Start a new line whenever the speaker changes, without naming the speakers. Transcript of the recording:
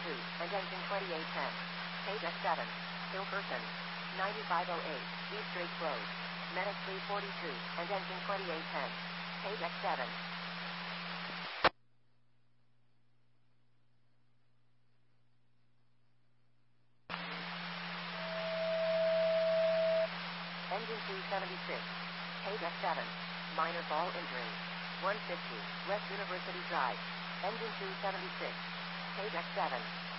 and engine 2810. Page X7. Hilkerson. 9508, East Drake Road. Medic 342, and engine 2810. Page X7. Engine 276. Page X7. Minor ball injury. 150, West University Drive. Engine 276. Page X7.